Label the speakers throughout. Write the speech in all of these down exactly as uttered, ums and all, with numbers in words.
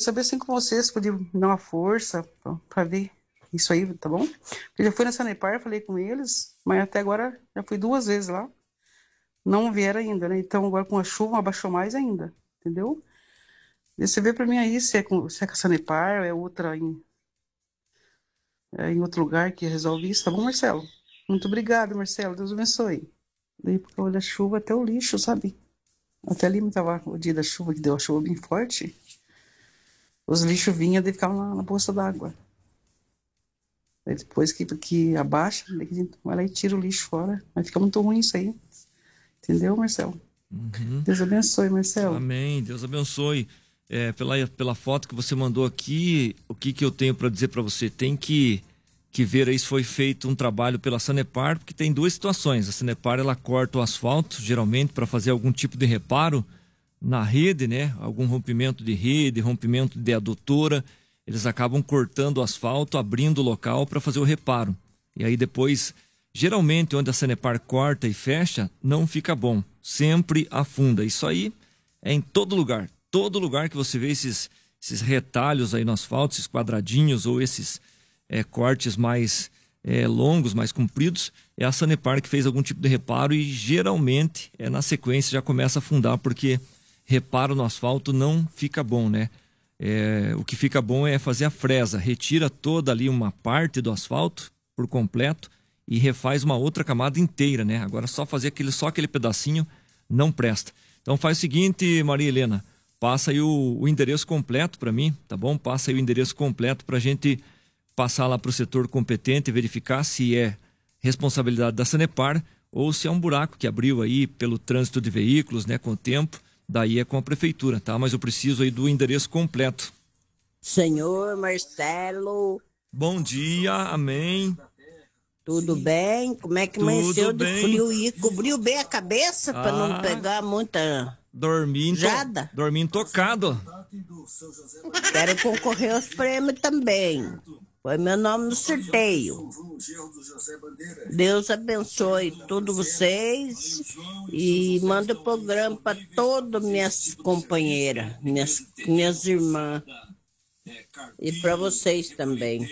Speaker 1: saber assim com vocês, podia me dar uma força para ver isso aí, tá bom? Eu já fui na Sanepar, falei com eles, mas até agora já fui duas vezes lá. Não vieram ainda, né? Então agora com a chuva abaixou mais ainda, entendeu? E você vê para mim aí se é, com, se é com a Sanepar ou é outra em, é em outro lugar que resolve isso, tá bom, Marcelo? Muito obrigado, Marcelo. Deus abençoe. Daí por causa da chuva até o lixo, sabe? Até ali estava o dia da chuva, que deu a chuva bem forte. Os lixos vinham e ficavam na, na bolsa d'água. Aí depois que, que abaixa, daí a gente vai lá e tira o lixo fora. Mas fica muito ruim isso aí. Entendeu, Marcelo?
Speaker 2: Uhum.
Speaker 1: Deus abençoe, Marcelo.
Speaker 2: Amém. Deus abençoe. É, pela, pela foto que você mandou aqui, o que, que eu tenho para dizer para você? Tem que, que ver aí se foi feito um trabalho pela Sanepar, porque tem duas situações. A Sanepar, ela corta o asfalto, geralmente, para fazer algum tipo de reparo na rede, né? Algum rompimento de rede, rompimento de adutora. Eles acabam cortando o asfalto, abrindo o local para fazer o reparo. E aí depois, geralmente, onde a Sanepar corta e fecha, não fica bom. Sempre afunda. Isso aí é em todo lugar. Todo lugar que você vê esses, esses retalhos aí no asfalto, esses quadradinhos ou esses é, cortes mais é, longos, mais compridos, é a Sanepar que fez algum tipo de reparo e geralmente é na sequência já começa a afundar, porque reparo no asfalto não fica bom, né? É, o que fica bom é fazer a fresa, retira toda ali uma parte do asfalto por completo e refaz uma outra camada inteira, né? Agora só fazer aquele, só aquele pedacinho não presta. Então faz o seguinte, Maria Helena, passa aí o, o endereço completo para mim, tá bom? Passa aí o endereço completo para a gente passar lá para o setor competente e verificar se é responsabilidade da Sanepar ou se é um buraco que abriu aí pelo trânsito de veículos, né, com o tempo. Daí é com a prefeitura, tá? Mas eu preciso aí do endereço completo.
Speaker 3: Senhor Marcelo.
Speaker 2: Bom dia, amém.
Speaker 3: Tudo bem? Como é que amanheceu de frio e cobriu bem a cabeça ah, para não pegar muita
Speaker 2: dormi
Speaker 3: jada?
Speaker 2: Dormi intocado.
Speaker 3: Quero concorrer aos prêmios também. Foi meu nome no sorteio. Deus abençoe todos vocês e manda o programa para todas minhas companheiras, minhas, minhas irmãs e para vocês também.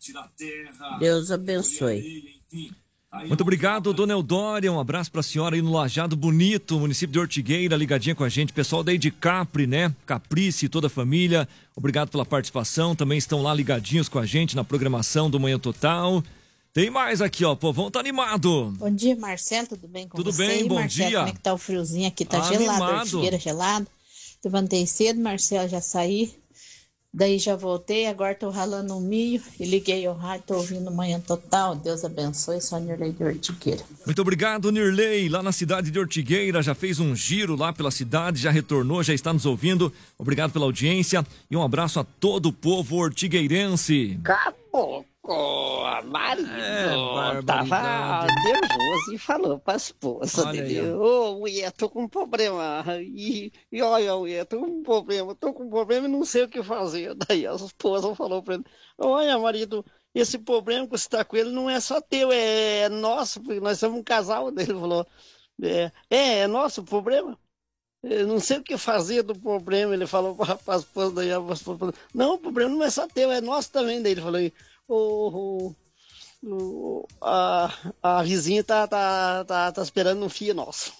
Speaker 3: Deus abençoe.
Speaker 2: Muito obrigado, dona Eudória, um abraço para a senhora aí no Lajado Bonito, município de Ortigueira, ligadinha com a gente, pessoal daí de Capri, né, Caprice e toda a família, obrigado pela participação, também estão lá ligadinhos com a gente na programação do Manhã Total. Tem mais aqui, ó, povão tá animado.
Speaker 4: Bom dia, Marcelo, tudo bem com
Speaker 2: tudo
Speaker 4: você?
Speaker 2: Tudo bem, bom
Speaker 4: Marcelo,
Speaker 2: dia.
Speaker 4: Como é que tá o friozinho aqui? Tá
Speaker 2: animado.
Speaker 4: gelado, Ortigueira gelado. Levantei cedo, Marcelo, já saí. Daí já voltei, agora tô ralando um milho e liguei o rádio, tô ouvindo Manhã Total. Deus abençoe, sou a Nirley de Ortigueira.
Speaker 2: Muito obrigado, Nirley, lá na cidade de Ortigueira, já fez um giro lá pela cidade, já retornou, já está nos ouvindo. Obrigado pela audiência e um abraço a todo o povo ortigueirense.
Speaker 5: Caboclo, marido, é, tava nervoso e falou pra esposa dele, ô, mulher, tô com um problema, e, e olha, mulher, tô com um problema, tô com um problema e não sei o que fazer. Daí a esposa falou pra ele, olha, marido, esse problema que você tá com ele não é só teu, é nosso, porque nós somos um casal. Daí ele falou, é, é, é nosso o problema? Eu não sei o que fazer do problema. Ele falou para a esposa, daí a esposa falou, não, o problema não é só teu, é nosso também. Daí ele falou, o, o, a, a vizinha tá, tá, tá, tá esperando um filho nosso.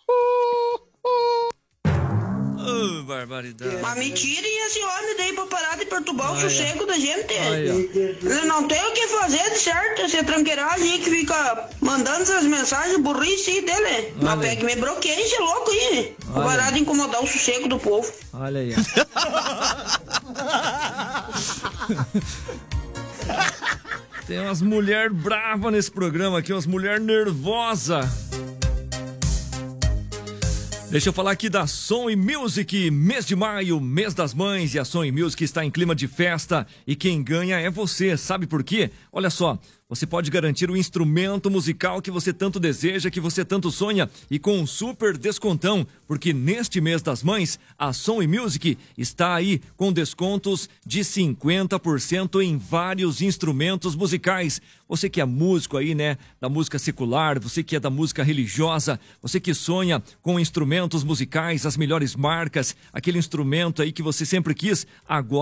Speaker 2: Oh, barbaridade.
Speaker 6: Mas me tirem esse homem daí pra parar de perturbar o sossego da gente. Ele não tem o que fazer de certo, esse tranqueiragem aí que fica mandando essas mensagens burrice dele. Mas pega e me bloqueia esse louco aí. Pra parar de incomodar o sossego do povo.
Speaker 2: Olha aí. Tem umas mulheres bravas nesse programa aqui, umas mulheres nervosas. Deixa eu falar aqui da Som e Music, mês de maio, mês das mães, e a Som e Music está em clima de festa e quem ganha é você, sabe por quê? Olha só, você pode garantir o instrumento musical que você tanto deseja, que você tanto sonha e com um super descontão, porque neste mês das mães, a Som e Music está aí com descontos de cinquenta por cento em vários instrumentos musicais. Você que é músico aí, né, da música secular, você que é da música religiosa, você que sonha com instrumentos musicais, as melhores marcas, aquele instrumento aí que você sempre quis, agora